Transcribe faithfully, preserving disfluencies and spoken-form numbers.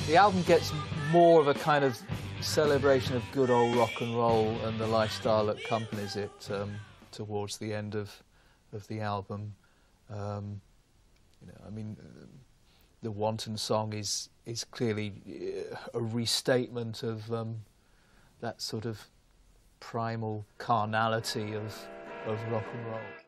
The album gets more of a kind of celebration of good old rock and roll and the lifestyle that accompanies it um, towards the end of of the album. Um, you know, I mean, the Wanton song is is clearly a restatement of um, that sort of primal carnality of of rock and roll.